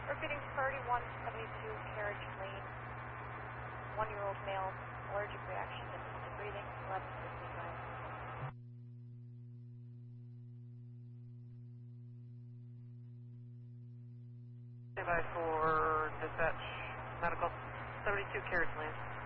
Repeating priority 172 carriage lane. 1-year-old male, allergic reaction, difficulty breathing, 11:55. Standby for dispatch, medical, 72 carriage lane.